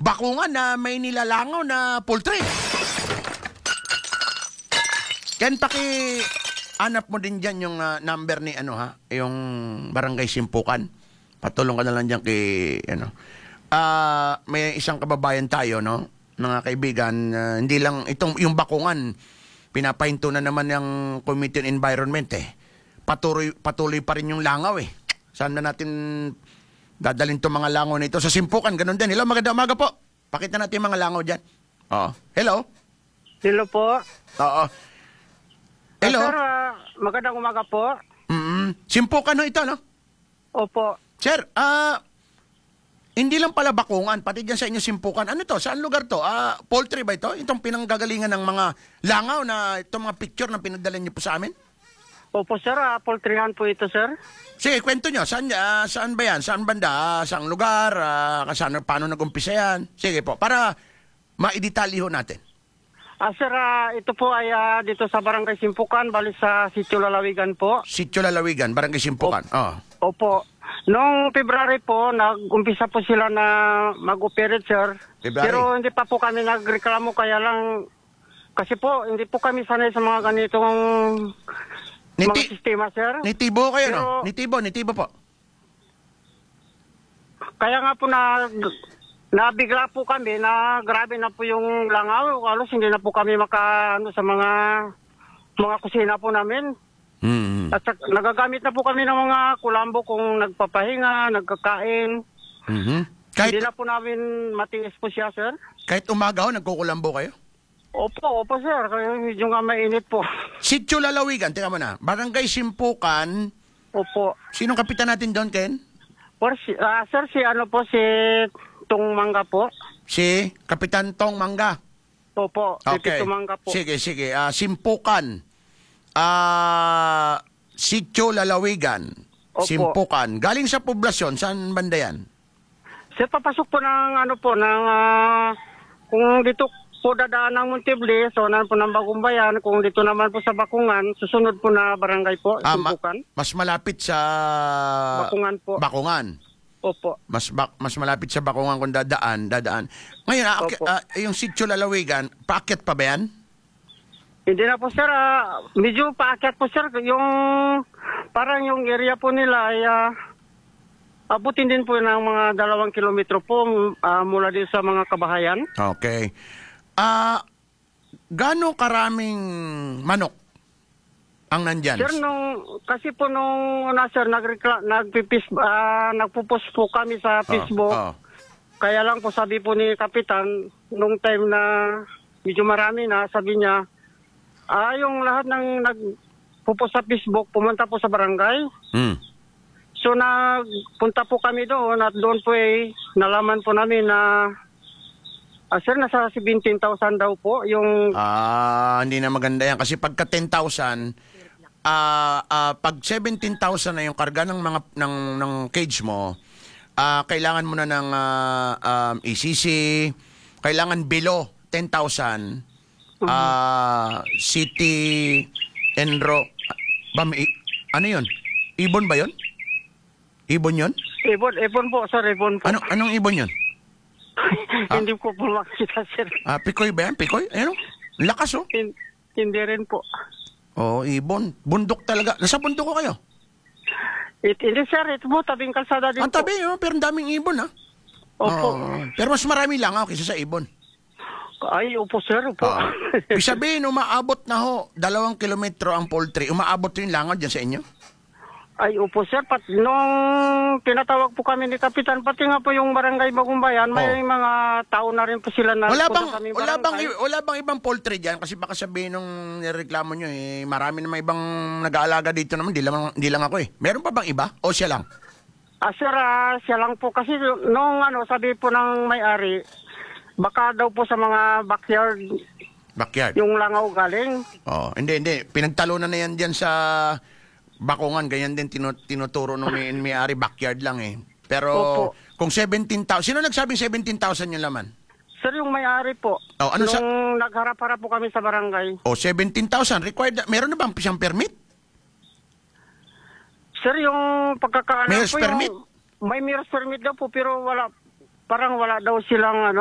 bakungan na may nilalangaw na poultry. Ken, paki-anap mo din dyan yung number ni yung Barangay Simpukan. Patulong ka na lang dyan kay, may isang kababayan tayo, no? Mga kaibigan, hindi lang, yung bakungan, pinapahinto na naman yung Committee on Environment, Patuloy pa rin yung langaw, Saan na natin dadalhin itong mga langaw na ito? Sa Simpukan, ganun din. Hello, magandang umaga po. Pakita natin yung mga langaw dyan. Hello? Hello po. Oo. Hello? Sir, magandang umaga po. Simpukan ito, no? Opo. Sir, hindi lang pala bakungan, pati dyan sa inyo Simpukan. Ano to? Saan lugar to? Poultry ba ito? Itong pinanggagalingan ng mga langaw na itong mga picture na pinadala niyo po sa amin? Opo, sir. Poultryhan po ito, sir. Sige, kwento nyo. Saan ba yan? Saan banda? Saang lugar? Paano nag-umpisa yan? Sige po, para maidetalyo natin. Sir, ito po ay dito sa Barangay Simpukan, bali sa Sitio Lalawigan po. Sitio Lalawigan, Barangay Simpukan. Opo. Noong February po, nag-umpisa po sila na mag-operate, sir. February. Pero hindi pa po kami nagreklamo, kaya lang, kasi po, hindi po kami sanay sa mga ganitong mga sistema, sir. Nitibo kayo, Pero, no? Nitibo po. Kaya nga po nabigla po kami na grabe na po yung langaw. Halos hindi na po kami sa mga kusina po namin. Mm-hmm. At nagagamit na po kami ng mga kulambo kung nagpapahinga, nagkakain. Mm-hmm. Hindi na po namin matiis po siya, sir. Kahit umaga nagkukulambo kayo? Opo, sir. Kaya medyo nga mainit po. Sitio Lalawigan, tingnan mo na. Barangay Simpukan. Opo. Sinong kapitan natin doon, Ken? Sir, si Tong Mangga po. Si Kapitan Tong Mangga. Opo, Okay. Tong Mangga po. Sige. Simpukan. Sitio Lalawigan. Opo. Simpukan. Galing sa poblasyon, saan banda yan? Sir, papasok po ng kung dito po dadaan ng Monteble, so nan po ng Bagumbayan, kung dito naman po sa Bakungan, susunod po na barangay po, Simpukan. Mas malapit sa Bakungan po. Bakungan. Opo. Mas malapit sa Bakungan kung dadaan. Ngayon, yung Sitio Lalawigan, paakyat pa ba yan? Hindi na po, sir. Medyo paakyat po, sir. Parang yung area po nila ay abutin din po ng mga 2 kilometro po mula din sa mga kabahayan. Okay. Gaano karaming manok ang nandyan? Sir, kasi po nung sir, nagpo-post po kami sa Facebook. Kaya lang po sabi po ni Kapitan, nung time na medyo marami na, sabi niya, yung lahat ng nagpo-post sa Facebook, pumunta po sa barangay. So nagpunta po kami doon at doon po nalaman po namin na sir, nasa 17,000 daw po yung... Hindi na maganda yan. Kasi pagka 10,000, pag 17,000 na yung karga ng ng cage mo, kailangan mo na ng ECC, kailangan below 10,000, City Enro... ano yun? Ibon ba yun? Ibon yun? Ibon po, sir, ibon po. Anong ibon yun? Hindi ko po makita, sir. Pikoy ba yan? Pikoy? Ano? Lakas, oh. Hindi rin po. Ibon. Bundok talaga. Nasa bundok ko kayo? Hindi, sir. Ito po, tabing kalsada din po. Tabi, pero ang daming ibon, ha? Opo. Pero mas marami lang ako kaysa sa ibon. Ay, opo, sir. Opo. Ibig sabihin, umaabot na 2 kilometro ang poultry. Umaabot yung langaw dyan sa inyo? Ay, opo, sir. Nung pinatawag po kami ni Kapitan, pati nga po yung barangay Bagumbayan, may mga tao na rin po sila na... Wala bang ibang poultry dyan? Kasi baka sabihin nung nireklamo nyo, marami naman ibang nag-aalaga dito naman. Di lang ako, Meron pa bang iba? O siya lang? Sir, siya lang po. Kasi nung sabi po ng may-ari, baka daw po sa mga backyard. Yung langaw galing. Hindi. Pinagtalunan na yan dyan sa Bakungan. Ganyan din tinuturo nung may-ari, backyard lang Pero Opo. Kung 17,000, sino nagsabing 17,000 yung laman? Sir, yung may-ari po. Nung nagharap-harap po kami sa barangay. 17,000. Required, meron na bang siyang permit? Sir, yung pagkakaalam Mayor's po permit? may mayor's permit daw po pero parang wala daw silang